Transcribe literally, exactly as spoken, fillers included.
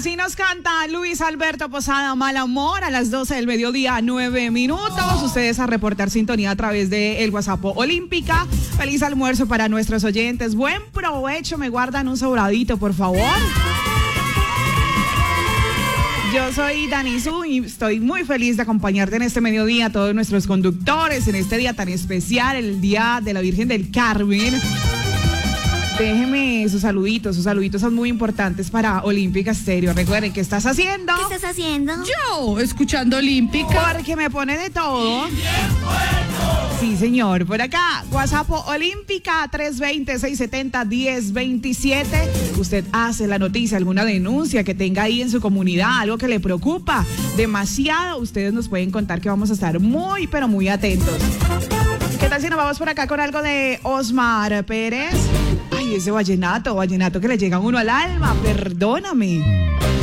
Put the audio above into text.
Así nos canta Luis Alberto Posada, Mal Amor, a las doce del mediodía, nueve minutos. Ustedes a reportar sintonía a través de el WhatsApp Olímpica. Feliz almuerzo para nuestros oyentes. Buen provecho. Me guardan un sobradito, por favor. Yo soy Dani Su y estoy muy feliz de acompañarte en este mediodía, a todos nuestros conductores, en este día tan especial, el Día de la Virgen del Carmen. Déjeme sus saluditos, sus saluditos son muy importantes para Olímpica Estéreo. Recuerden, ¿qué estás haciendo? ¿Qué estás haciendo? Yo, escuchando Olímpica. Porque me pone de todo. Sí, señor. Por acá, WhatsApp Olímpica tres dos cero, seis siete cero, uno cero dos siete. Usted hace la noticia, alguna denuncia que tenga ahí en su comunidad, algo que le preocupa demasiado. Ustedes nos pueden contar que vamos a estar muy, pero muy atentos. ¿Qué tal si nos vamos por acá con algo de Osmar Pérez? Ay, ese vallenato, vallenato que le llega a uno al alma, perdóname.